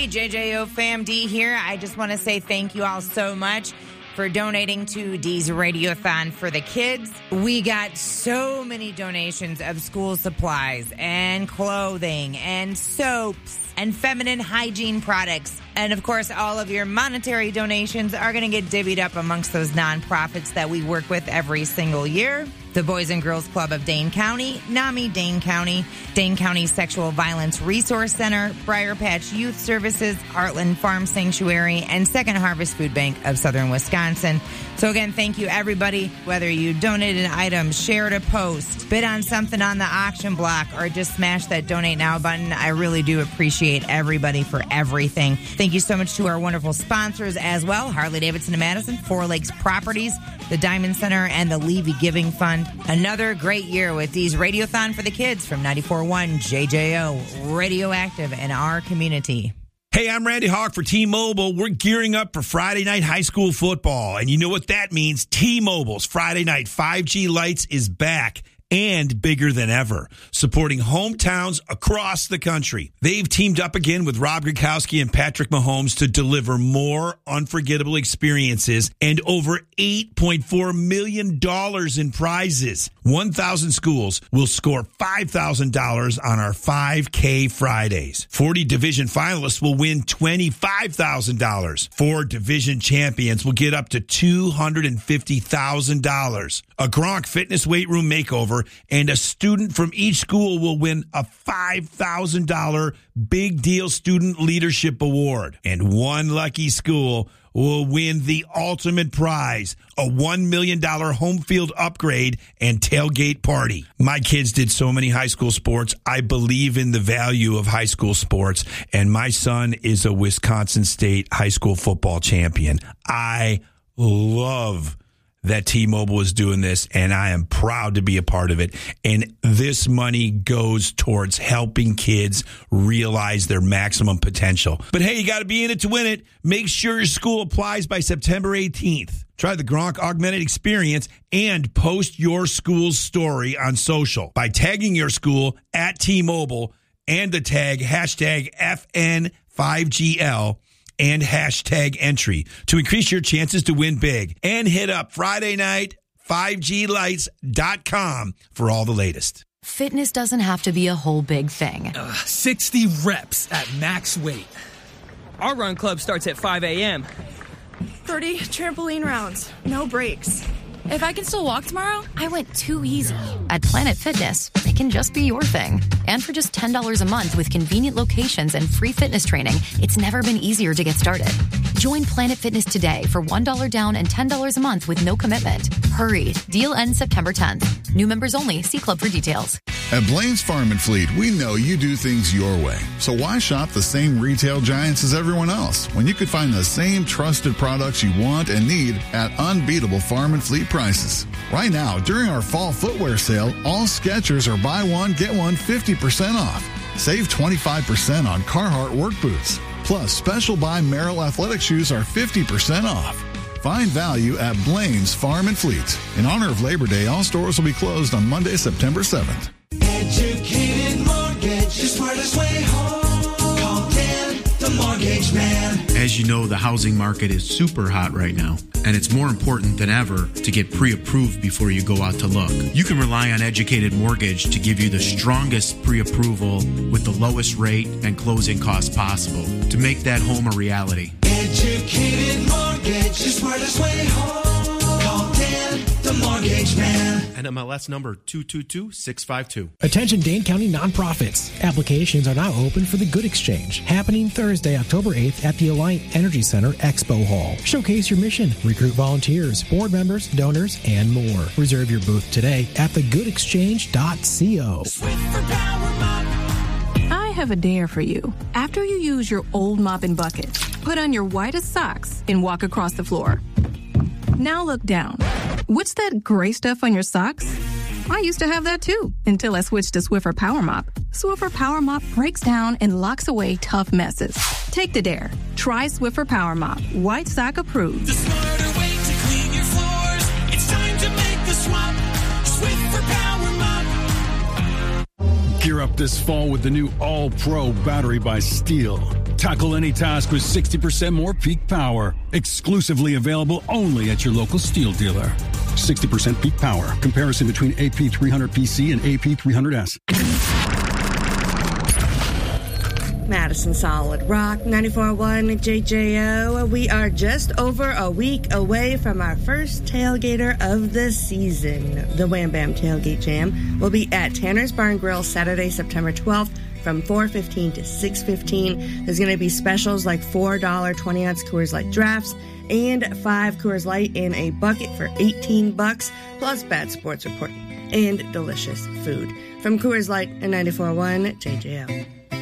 Hey, JJO fam, D here. I just want to say thank you all so much for donating to Dee's Radiothon for the kids. We got so many donations of school supplies and clothing and soaps and feminine hygiene products. And, of course, all of your monetary donations are going to get divvied up amongst those nonprofits that we work with every single year. The Boys and Girls Club of Dane County, NAMI Dane County Sexual Violence Resource Center, Briar Patch Youth Services, Heartland Farm Sanctuary, and Second Harvest Food Bank of Southern Wisconsin. So again, thank you everybody, whether you donated an item, shared a post, bid on something on the auction block, or just smash that donate now button. I really do appreciate everybody for everything. Thank you so much to our wonderful sponsors as well, Harley-Davidson of Madison, Four Lakes Properties, the Diamond Center, and the Levy Giving Fund. Another great year with Dee's Radiothon for the kids from 94.1 JJO, radioactive in our community. Hey, I'm Randy Hawk for T-Mobile. We're gearing up for Friday night high school football, and you know what that means. T-Mobile's Friday night 5G Lights is back and bigger than ever, supporting hometowns across the country. They've teamed up again with Rob Gronkowski and Patrick Mahomes to deliver more unforgettable experiences and over $8.4 million in prizes. 1,000 schools will score $5,000 on our 5K Fridays. 40 division finalists will win $25,000. 4 division champions will get up to $250,000. A Gronk Fitness weight room makeover, and a student from each school will win a $5,000 Big Deal Student Leadership Award. And one lucky school will win the ultimate prize, a $1 million home field upgrade and tailgate party. My kids did so many high school sports. I believe in the value of high school sports, and my son is a Wisconsin State high school football champion. I love that T-Mobile is doing this, and I am proud to be a part of it. And this money goes towards helping kids realize their maximum potential. But hey, you got to be in it to win it. Make sure your school applies by September 18th. Try the Gronk Augmented Experience and post your school's story on social by tagging your school at T-Mobile and the tag hashtag FN5GL. And hashtag entry to increase your chances to win big. And hit up Friday night 5GLights.com for all the latest. Fitness doesn't have to be a whole big thing. 60 reps at max weight. Our run club starts at 5 a.m. 30 trampoline rounds, no breaks. If I can still walk tomorrow, I went too easy. At Planet Fitness, it can just be your thing. And for just $10 a month with convenient locations and free fitness training, it's never been easier to get started. Join Planet Fitness today for $1 down and $10 a month with no commitment. Hurry. Deal ends September 10th. New members only. See club for details. At Blaine's Farm and Fleet, we know you do things your way. So why shop the same retail giants as everyone else when you could find the same trusted products you want and need at unbeatable farm and fleet prices? Right now, during our fall footwear sale, all Skechers are buy one, get one 50% off. Save 25% on Carhartt work boots. Plus, special buy Merrell athletic shoes are 50% off. Find value at Blaine's Farm and Fleet. In honor of Labor Day, all stores will be closed on Monday, September 7th. Educated Mortgage, your smartest way home. Call Dan, the Mortgage Man. As you know, the housing market is super hot right now, and it's more important than ever to get pre-approved before you go out to look. You can rely on Educated Mortgage to give you the strongest pre-approval with the lowest rate and closing costs possible to make that home a reality. Educated Mortgage, your smartest way home. Call Dan, the Mortgage Man. NMLS number 222652. Attention Dane County nonprofits. Applications are now open for the Good Exchange, happening Thursday, October 8th at the Alliant Energy Center Expo Hall. Showcase your mission, recruit volunteers, board members, donors, and more. Reserve your booth today at thegoodexchange.co. I have a dare for you. After you use your old mop and bucket, put on your whitest socks and walk across the floor. Now look down. What's that gray stuff on your socks? I used to have that too, until I switched to Swiffer Power Mop. Swiffer Power Mop breaks down and locks away tough messes. Take the dare. Try Swiffer Power Mop. White sock approved. The smarter way to clean your floors. It's time to make the swap. Swiffer Power Mop. Gear up this fall with the new All-Pro battery by Steel. Tackle any task with 60% more peak power. Exclusively available only at your local Steel dealer. 60% peak power. Comparison between AP300PC and AP300S. Madison Solid Rock 94.1 JJO. We are just over a week away from our first tailgater of the season. The Wham Bam Tailgate Jam will be at Tanner's Barn Grill Saturday, September 12th from 4:15 to 6:15. There's going to be specials like $4 20-ounce Coors Light drafts and 5 Coors Light in a bucket for $18, plus Bad Sports Report and delicious food. From Coors Light and 94.1 JJO.